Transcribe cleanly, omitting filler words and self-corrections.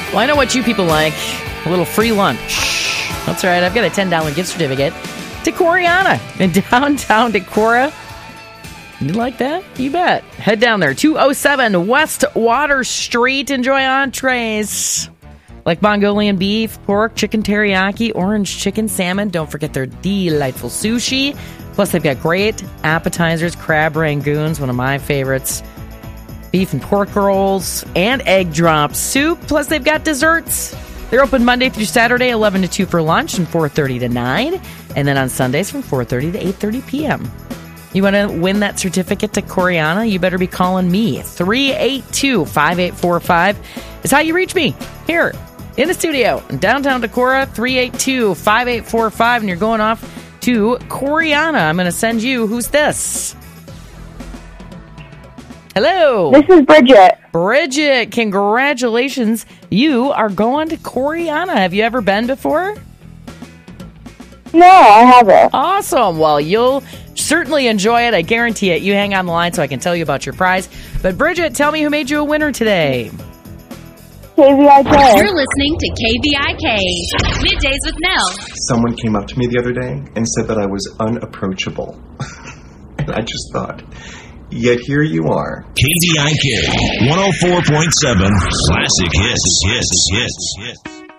Well, I know what you people like. A little free lunch. That's right. I've got a $10 gift certificate to Coriana in downtown Decorah. You like that? You bet. Head down there. 207 West Water Street. Enjoy entrees like Mongolian beef, pork, chicken teriyaki, orange chicken, salmon. Don't forget their delightful sushi. Plus, they've got great appetizers, crab rangoons, one of my favorites, beef and pork rolls, and egg drop soup. Plus, they've got desserts. They're open Monday through Saturday, 11 to 2 for lunch and 4:30 to 9. And then on Sundays from 4:30 to 8:30 p.m. You want to win that certificate to Coriana? You better be calling me. 382-5845 is how you reach me here in the studio in downtown Decorah. 382-5845, and you're going off to Coriana. I'm going to send you, who's this? Hello. This is Bridget. Bridget, congratulations. You are going to Coriana. Have you ever been before? No, I haven't. Awesome. Well, you'll certainly enjoy it. I guarantee it. You hang on the line so I can tell you about your prize. But Bridget, tell me who made you a winner today. KVIK. You're listening to KVIK. Middays with Nell. Someone came up to me the other day and said that I was unapproachable. And I just thought, yet here you are. KVIK 104.7 Classic Hits.